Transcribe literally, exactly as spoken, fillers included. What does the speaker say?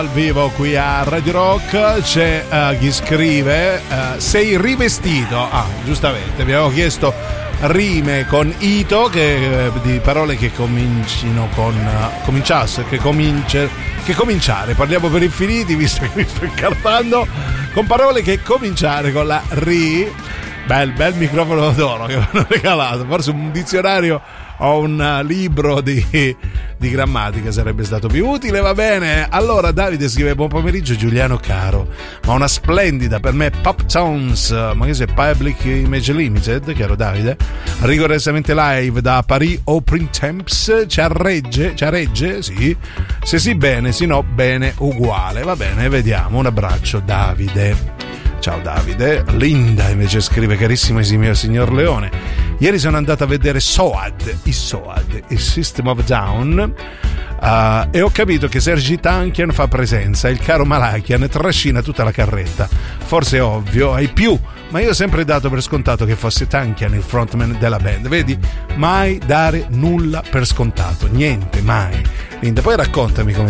Al vivo qui a Radio Rock c'è uh, chi scrive uh, sei rivestito. Ah, giustamente, vi avevo chiesto rime con ito, che, uh, di parole che comincino con uh, cominciasse, che comince, che cominciare, parliamo per infiniti visto che mi sto incartando, con parole che cominciare con la ri. Bel, bel microfono d'oro che mi hanno regalato, forse un dizionario o un libro di, di grammatica sarebbe stato più utile. Va bene, allora Davide scrive: buon pomeriggio Giuliano caro, ma una splendida per me Pop Tones, ma che sei Public Image Limited, caro Davide, rigorosamente live da Paris au Printemps, ci arregge, ci arregge, sì, se sì bene, se no bene uguale. Va bene, vediamo, un abbraccio Davide. Ciao Davide. Linda invece scrive: carissimo esimio signor Leone, ieri sono andato a vedere Soad, i Soad, il System of Down, uh, e ho capito che Sergi Tankian fa presenza, il caro Malakian trascina tutta la carretta. Forse è ovvio, ai più, ma io ho sempre dato per scontato che fosse Tankian il frontman della band. Vedi, mai dare nulla per scontato, niente, mai. Linda, poi raccontami come